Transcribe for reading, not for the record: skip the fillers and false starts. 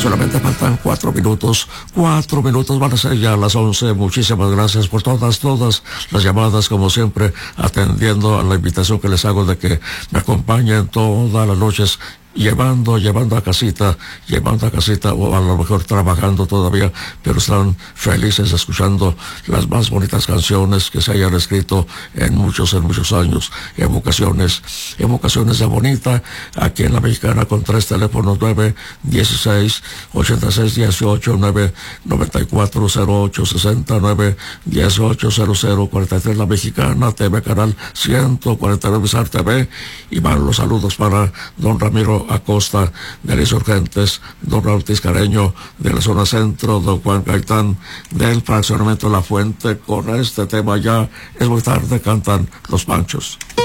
Solamente faltan 4 minutos. 4 minutos van a ser ya las 11. Muchísimas gracias por todas las llamadas, como siempre, atendiendo a la invitación que les hago de que me acompañen todas las noches, llevando a casita, o a lo mejor trabajando todavía, pero están felices escuchando las más bonitas canciones que se hayan escrito en muchos años. Evocaciones de bonita, aquí en La Mexicana, con 3 teléfonos: 916-8618, 994-0860, 918-0043, La Mexicana TV, canal 149 SAR TV. Y van los saludos para don Ramiro Acosta de los Insurgentes, don Raúl Tiscareño de la zona centro, don Juan Gaitán del fraccionamiento La Fuente. Con este tema, Ya es muy tarde, cantan Los Panchos.